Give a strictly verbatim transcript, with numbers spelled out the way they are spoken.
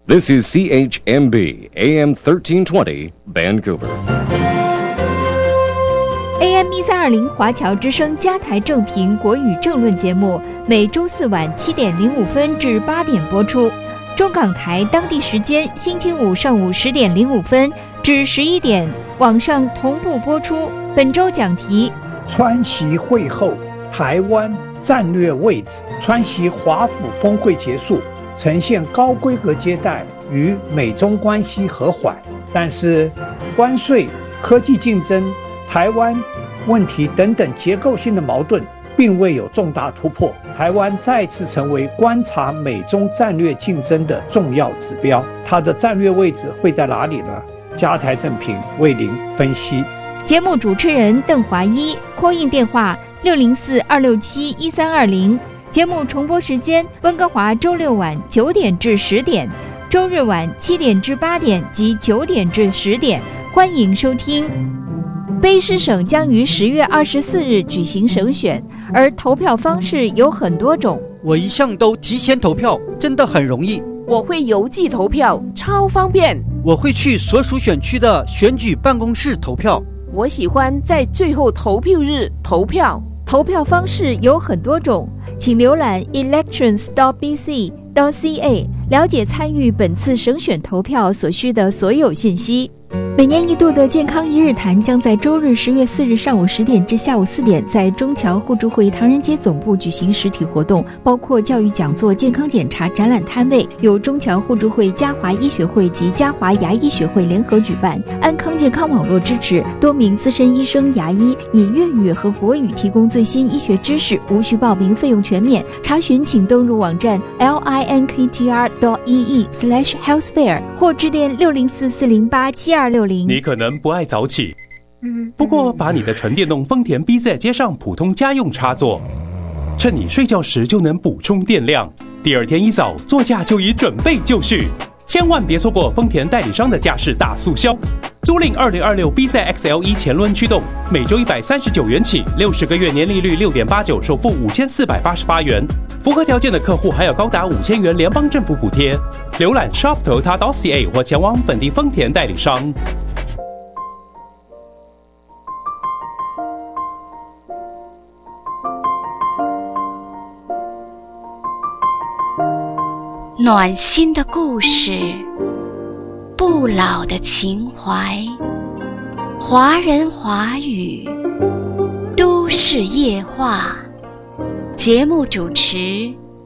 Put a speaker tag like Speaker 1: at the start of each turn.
Speaker 1: This is C H M B, A M thirteen twenty, Vancouver.
Speaker 2: A M 一三二零华侨之声加台正评国语政论节目，每周四晚七点零五分至八点播出。中港台当地时间星期五上午十点零五分至十一点，网上同步播出。本周讲题：
Speaker 3: 川习会后，台湾战略位置。川习华府峰会结束，呈现高规格接待与美中关系和缓，但是关税、科技竞争、台湾问题等等结构性的矛盾并未有重大突破。台湾再次成为观察美中战略竞争的重要指标，它的战略位置会在哪里呢？加台正评为您分析。
Speaker 2: 节目主持人邓华一 ，call in 电话六零四二六七一三二零。节目重播时间：温哥华周六晚九点至十点，周日晚七点至八点及九点至十点。欢迎收听。卑诗省将于十月二十四日举行省选，而投票方式有很多种。
Speaker 4: 我一向都提前投票，真的很容易。
Speaker 5: 我会邮寄投票，超方便。
Speaker 4: 我会去所属选区的选举办公室投票。
Speaker 5: 我喜欢在最后投票日投票。
Speaker 2: 投票方式有很多种，请浏览 elections dot b c dot c a 了解参与本次省选投票所需的所有信息。每年一度的健康一日谈将在周日十月四日上午十点至下午四点在中侨互助会唐人街总部举行实体活动，包括教育讲座、健康检查、展览摊位，由中侨互助会、嘉华医学会及嘉华牙医学会联合举办。安康健康网络支持，多名资深医生、牙医以粤语和国语提供最新医学知识，无需报名，费用全免。查询请登入网站 linkTR dot ee slash healthfair 或致电六零四四零八七二六零。
Speaker 6: 你可能不爱早起，不过把你的纯电动丰田 B Z 接上普通家用插座，趁你睡觉时就能补充电量，第二天一早座驾就已准备就绪。千万别错过丰田代理商的驾驶大促销，租赁二零二六 B Z X L E 前轮驱动，每周一百三十九元起，六十个月年利率六点八九，首付五千四百八十八元。符合条件的客户还有高达五千元联邦政府补贴。浏览 shop toyota dot c a 或前往本地丰田代理商。
Speaker 7: 暖心的故事，不老的情怀，华人华语，都市夜话。节目主持